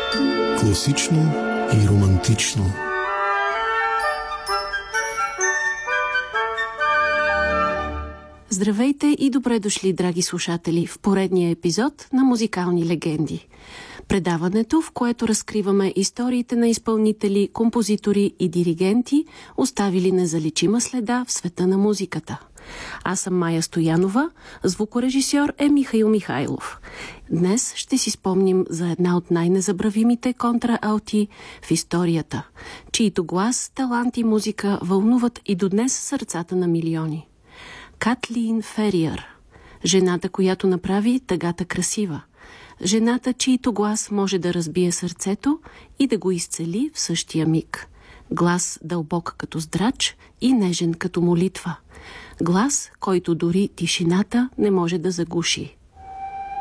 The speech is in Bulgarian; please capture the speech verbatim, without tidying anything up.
Класично и романтично. Здравейте и добре дошли, драги слушатели, в поредния епизод на Музикални легенди. Предаването, в което разкриваме историите на изпълнители, композитори и диригенти, оставили незаличима следа в света на музиката. Аз съм Майя Стоянова, звукорежисьор е Михаил Михайлов. Днес ще си спомним за една от най-незабравимите контраалти в историята, чието глас, талант и музика вълнуват и до днес сърцата на милиони. Катлин Фериър, жената, която направи тъгата красива. Жената, чийто глас може да разбие сърцето и да го изцели в същия миг. Глас дълбок като здрач и нежен като молитва. Глас, който дори тишината не може да заглуши.